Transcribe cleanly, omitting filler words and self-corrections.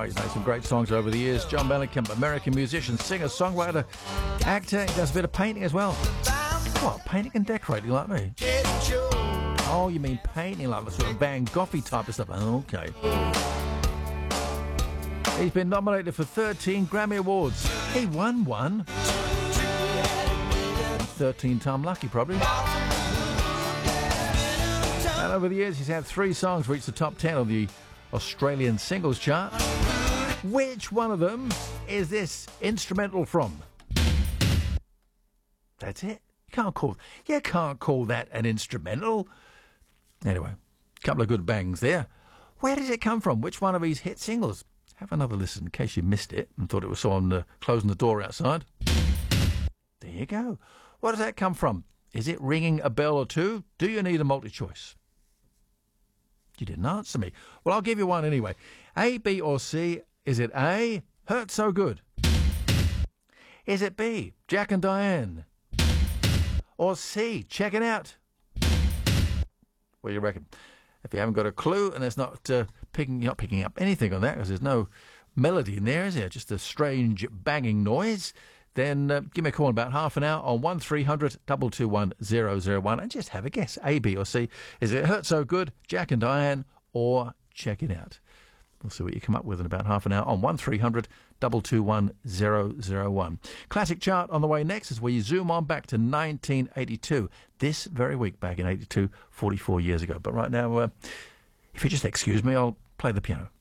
He's made some great songs over the years. John Mellencamp, American musician, singer, songwriter, actor. He does a bit of painting as well. What, painting and decorating like me? Oh, you mean painting like the sort of Van Gogh type of stuff? Okay. He's been nominated for 13 Grammy Awards. He won one. 13-time lucky, probably. And over the years, he's had 3 songs reach the top 10 on the Australian singles chart. Which one of them is this instrumental from? That's it. You can't call that an instrumental. Anyway, a couple of good bangs there. Where did it come from? Which one of his hit singles? Have another listen in case you missed it and thought it was someone closing the door outside. There you go. Where does that come from? Is it ringing a bell or two? Do you need a multi-choice? You didn't answer me. Well, I'll give you one anyway. A, B or C? Is it A, Hurt So Good? Is it B, Jack and Diane? Or C, Check It Out? What do you reckon? If you haven't got a clue and it's not picking up anything on that because there's no melody in there, is there? Just a strange banging noise. Then give me a call in about half an hour on 1300 221 001 and just have a guess. A, B or C. Is it Hurt So Good, Jack and Diane, or Check It Out? We'll see what you come up with in about half an hour on 1300 221 001. Classic chart on the way next as we zoom on back to 1982. This very week back in 82, 44 years ago. But right now, if you just excuse me, I'll play the piano.